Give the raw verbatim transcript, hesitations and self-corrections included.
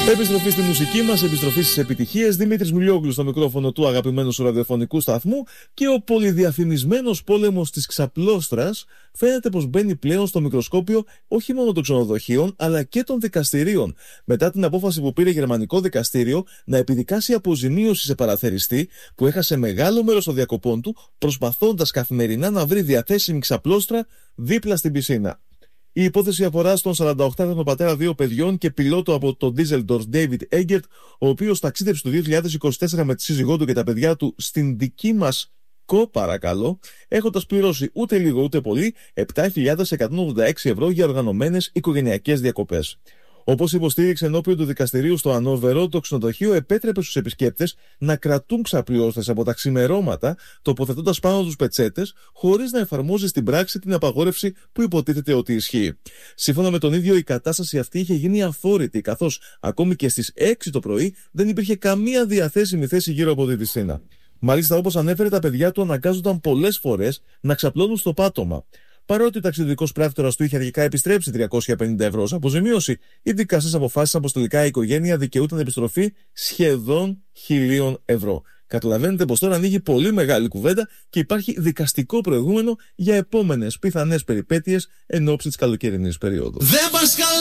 Επιστροφή στη μουσική μας, επιστροφή στις επιτυχίες. Δημήτρης Μιλιόγλου στο μικρόφωνο του αγαπημένου σου ραδιοφωνικού σταθμού και ο πολυδιαφημισμένος πόλεμος της ξαπλώστρας φαίνεται πως μπαίνει πλέον στο μικροσκόπιο όχι μόνο των ξενοδοχείων αλλά και των δικαστηρίων. Μετά την απόφαση που πήρε γερμανικό δικαστήριο να επιδικάσει αποζημίωση σε παραθεριστή που έχασε μεγάλο μέρος των διακοπών του προσπαθώντας καθημερινά να βρει διαθέσιμη ξαπλώστρα δίπλα στην πισίνα. Η υπόθεση αφορά στον σαρανταοκτάχρονο πατέρα δύο παιδιών και πιλότο από το Düsseldorf David Eggert, ο οποίος ταξίδεψε το δύο χιλιάδες είκοσι τέσσερα με τη σύζυγό του και τα παιδιά του στην δική μας ΚΟ, παρακαλώ, έχοντας πληρώσει ούτε λίγο ούτε πολύ επτά χιλιάδες εκατόν ογδόντα έξι ευρώ για οργανωμένες οικογενειακές διακοπές. Όπως υποστήριξε ενώπιον του δικαστηρίου στο Ανόβερο, το ξενοδοχείο επέτρεπε στους επισκέπτες να κρατούν ξαπλώστρες από τα ξημερώματα, τοποθετώντας πάνω τους πετσέτες, χωρίς να εφαρμόζει στην πράξη την απαγόρευση που υποτίθεται ότι ισχύει. Σύμφωνα με τον ίδιο, η κατάσταση αυτή είχε γίνει αφόρητη, καθώς ακόμη και στις έξι το πρωί δεν υπήρχε καμία διαθέσιμη θέση γύρω από τη πισίνα. Μάλιστα, όπως ανέφερε, τα παιδιά του αναγκάζονταν πολλές φορές να ξαπλώνουν στο πάτωμα. Παρότι ο ταξιδιωτικός πράκτορας του είχε αρχικά επιστρέψει τριακόσια πενήντα ευρώ ως αποζημίωση, οι δικαστές αποφάσισαν πως τελικά η οικογένεια δικαιούταν επιστροφή σχεδόν χιλίων ευρώ. Καταλαβαίνετε πως τώρα ανοίγει πολύ μεγάλη κουβέντα και υπάρχει δικαστικό προηγούμενο για επόμενες πιθανές περιπέτειες εν ώψη της καλοκαιρινής περίοδου.